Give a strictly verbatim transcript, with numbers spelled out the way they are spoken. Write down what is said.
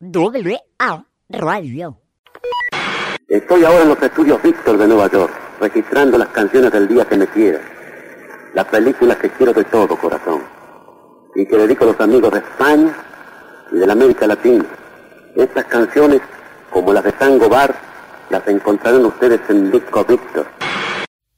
W A Radio. Estoy ahora en los estudios Víctor de Nueva York, registrando las canciones del día que me quieras, las películas que quiero de todo corazón, y que dedico a los amigos de España y de la América Latina. Estas canciones, como las de Tango Bar, las encontrarán ustedes en Disco Víctor.